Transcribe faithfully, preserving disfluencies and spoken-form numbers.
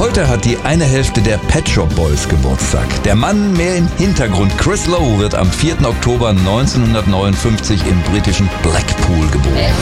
Heute hat die eine Hälfte der Pet Shop Boys Geburtstag. Der Mann mehr im Hintergrund, Chris Lowe, wird am vierten Oktober neunzehnhundertneunundfünfzig im britischen Blackpool geboren.